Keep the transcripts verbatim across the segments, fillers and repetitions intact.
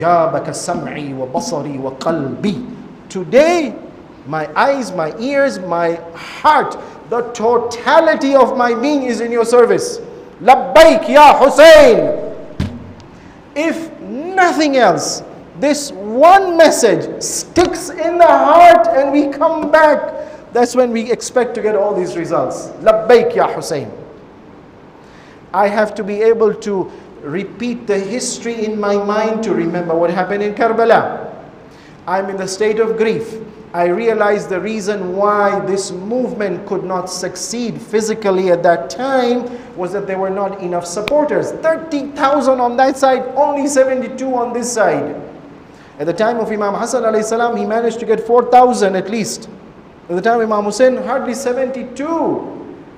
جابك سمعي وبصري وقلبي. Today, my eyes, my ears, my heart, the totality of my being is in your service. Labbaik ya Hussein. If nothing else, this one message sticks in the heart and we come back, that's when we expect to get all these results. Labbaik ya Hussein. I have to be able to repeat the history in my mind to remember what happened in Karbala. I'm in the state of grief. I realize the reason why this movement could not succeed physically at that time was that there were not enough supporters. thirty thousand on that side, only seventy-two on this side. At the time of Imam Hassan alayhi salam, he managed to get four thousand at least. At the time of Imam Hussein, hardly seventy-two.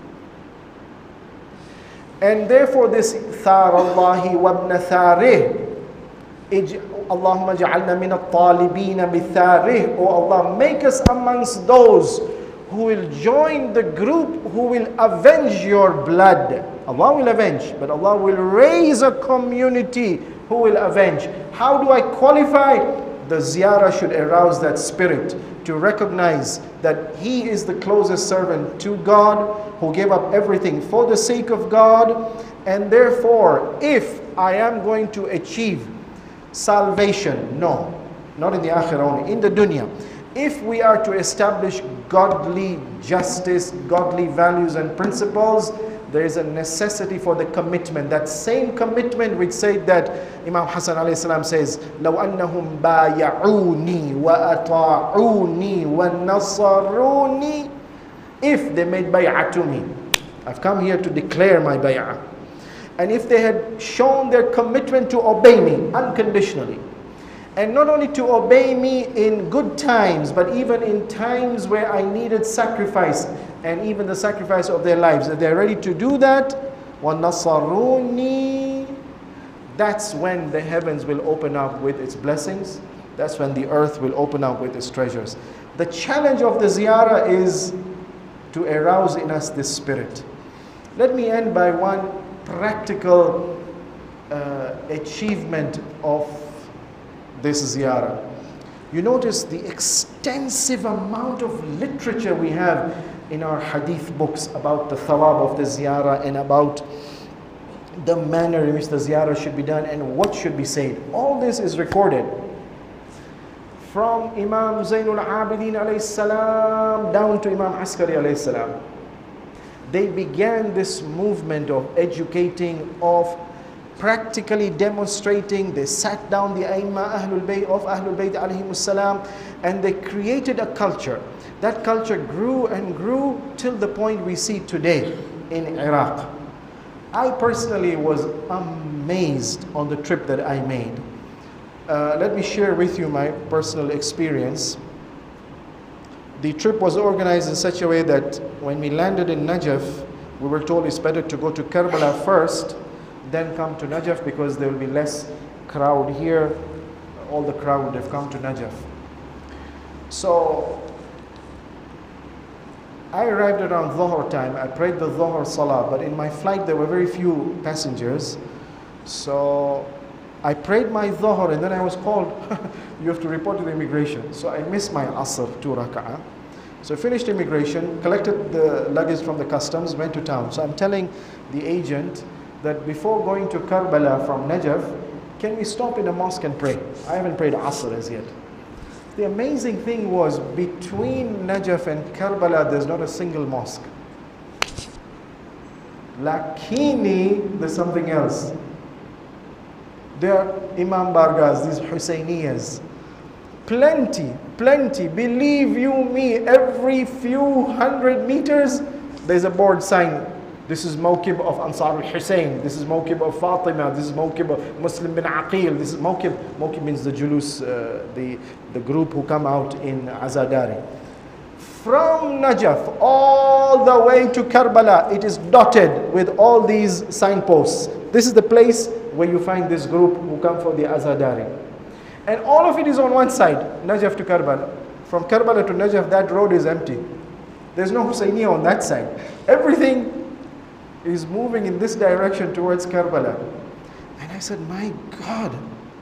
And therefore this Thar Allahi wabna tharih, Allahumma ja'alna min at-talibina bi-tharih. Oh Allah, make us amongst those who will join the group who will avenge your blood. Allah will avenge, but Allah will raise a community who will avenge. How do I qualify? The ziyarah should arouse that spirit to recognize that he is the closest servant to God, who gave up everything for the sake of God. And therefore, if I am going to achieve salvation, no, not in the akhirah only, in the dunya, if we are to establish godly justice, godly values and principles, there is a necessity for the commitment. That same commitment which said that Imam Hassan alayhi salam says, لَوْ أَنَّهُمْ بَايَعُونِي وَأَطَاعُونِي وَنَصَرُونِي. If they made bay'ah to me, I've come here to declare my bay'ah. And if they had shown their commitment to obey me unconditionally, and not only to obey me in good times, but even in times where I needed sacrifice, and even the sacrifice of their lives, if they're ready to do that, وَنَصَرُونِي, that's when the heavens will open up with its blessings. That's when the earth will open up with its treasures. The challenge of the ziyarah is to arouse in us this spirit. Let me end by one practical uh, achievement of this ziyarah. You notice the extensive amount of literature we have in our hadith books about the thawab of the ziyarah and about the manner in which the ziyarah should be done and what should be said. All this is recorded. From Imam Zainul Abidin alayhi salam down to Imam Askari alayhi salam. They began this movement of educating, of practically demonstrating. They sat down the Aimma Ahlul Bayt of Ahlul Bayt alayhimus salam, and they created a culture. That culture grew and grew till the point we see today in Iraq. I personally was amazed on the trip that I made. Uh, let me share with you my personal experience. The trip was organized in such a way that when we landed in Najaf, we were told it's better to go to Karbala first, then come to Najaf, because there will be less crowd here. All the crowd would have come to Najaf. So I arrived around Dhuhr time. I prayed the Dhuhr Salah, but in my flight there were very few passengers. So I prayed my Dhuhr and then I was called, you have to report to the immigration. So I missed my Asr, two raka'ah. So I finished immigration, collected the luggage from the customs, went to town. So I'm telling the agent that before going to Karbala from Najaf, can we stop in a mosque and pray? I haven't prayed Asr as yet. The amazing thing was, between Najaf and Karbala, there's not a single mosque. Lakini, there's something else. There are Imam Bargas, these Husayniyas. Plenty, plenty. Believe you me, every few hundred meters, there's a board sign. This is Mawkib of Ansar al-Hussein. This is Mawkib of Fatima. This is Mawkib of Muslim bin Aqil. This is Mawkib. Mawkib means the Julus, uh, the, the group who come out in Azadari. From Najaf all the way to Karbala, it is dotted with all these signposts. This is the place where you find this group who come for the Azadari. And all of it is on one side, Najaf to Karbala. From Karbala to Najaf, that road is empty. There's no Husayniyya on that side. Everything is moving in this direction towards Karbala. And I said, my God,